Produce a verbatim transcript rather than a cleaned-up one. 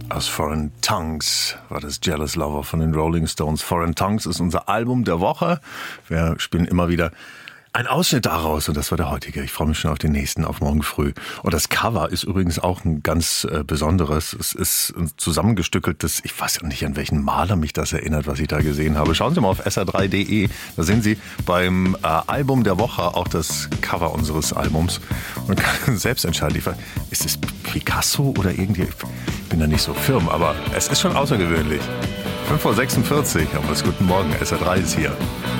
Aus Foreign Tongues war das Jealous Lover von den Rolling Stones. Foreign Tongues ist unser Album der Woche. Wir spielen immer wieder ein Ausschnitt daraus und das war der heutige. Ich freue mich schon auf den nächsten, auf morgen früh. Und das Cover ist übrigens auch ein ganz äh, besonderes. Es ist ein zusammengestückeltes, ich weiß ja nicht, an welchen Maler mich das erinnert, was ich da gesehen habe. Schauen Sie mal auf S R drei Punkt de. Da sehen Sie beim äh, Album der Woche auch das Cover unseres Albums. Man kann selbst entscheiden. Ich weiß, ist es Picasso oder irgendwie? Ich bin da nicht so firm, aber es ist schon außergewöhnlich. fünf Uhr sechsundvierzig, aber das Guten Morgen, S R drei ist hier.